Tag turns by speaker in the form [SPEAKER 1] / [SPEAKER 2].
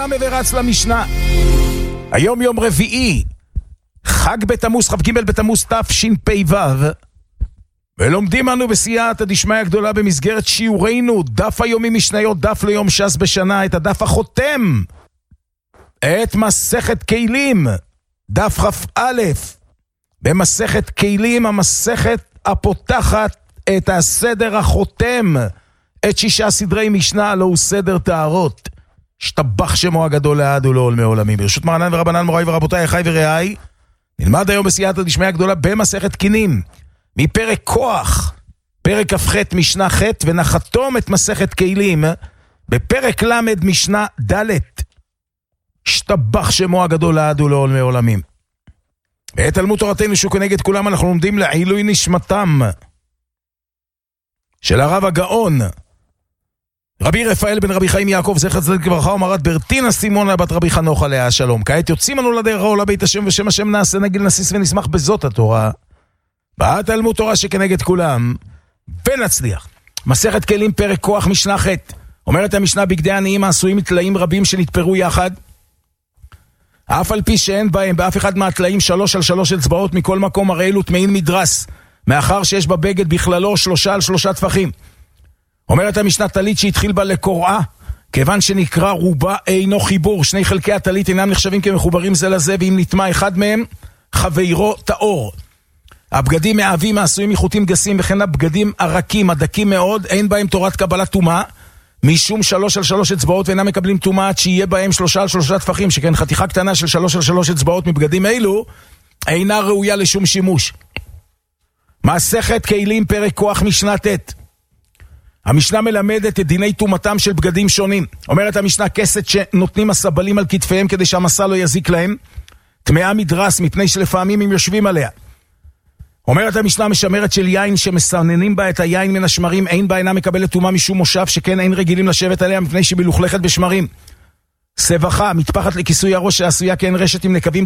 [SPEAKER 1] ל' ורץ למשנה. היום יום רביעי, חג בתמוז, כ"ג בתמוז תשפ"ו, ולומדים אנו בסייעתא דשמיא הגדולה במסגרת שיעורנו דף היומי משניות, דף ליום ש"ס בשנה, את הדף החותם את מסכת כלים, דף כ"א במסכת כלים, המסכת הפותחת את הסדר החותם את 6 סדרי משנה, לא הוא סדר טהרות. השתבח שמו הגדול לעד ולעולמי עולמים. ברשות מרנן ורבנן מוריי ורבותיי, אחיי ורעיי, נלמד היום בסייעתא דשמיא הגדולה במסכת כלים, מפרק כוח, פרק כ"ח משנה ח', ונחתום את מסכת כלים בפרק ל' משנה ד'. השתבח שמו הגדול לעד ולעולמי עולמים. ואת תלמוד תורתנו שהוא כנגד כולם אנחנו לומדים לעילוי נשמתם של הרב הגאון רבי רפאל בן רבי חיים יעקב זכר צדיק לברכה, ומרת ברטינה סימונה בת רבי חנוך עליה השלום. כעת יוצאים אנו לדרך העולה בית השם, ושם השם נעשה נגיל נסיס ונשמח בזאת התורה, באת תלמוד תורה שכנגד כולם ונצליח. מסכת כלים פרק כוח משנה ח'. אומרת המשנה, בגדי עניים העשויים מתלאים רבים שנתפרו יחד, אף על פי שאין בהם באף אחד מהתלאים 3 על 3 אצבעות מכל מקום, הרי אלו טמאים מדרס, מאחר שיש בבגד בכללו 3 על 3 טפחים. אומרת המשנה, טלית שהתחיל בה לקוראה, כיוון שנקרא רובה אינו חיבור, 2 חלקי הטלית אינם נחשבים כמחוברים זה לזה, ואם נטמע אחד מהם חברו טהור. הבגדים מעבים העשויים מחוטים גסים, וכן הבגדים ערקים הדקים מאוד, אין בהם תורת קבלת טומאה, משום 3 על 3 אצבעות, ואינם מקבלים טומאה עד שיהיה בהם 3 על 3 טפחים, שכן חתיכה קטנה של 3 על 3 אצבעות מבגדים אלו אינה ראויה לשום שימוש. מסכת כלים פרק כוח משנה ט'. המשנה מלמדת את דיני טומאתם של בגדים שונים. אומרת המשנה, כסת שנותנים הסבלים על כתפיהם כדי שהמסע לא יזיק להם, טמאה מדרס מפני שלפעמים הם יושבים עליה. אומרת המשנה, משמרת של יין שמסננים בה את היין מן השמרים, אין בה אינה מקבלת טומאה משום מושב, שכן אין רגילים לשבת עליה מפני שמלוכלכת בשמרים. סבכה, מטפחת לכיסוי הראש שעשויה כאין רשת עם נקבים,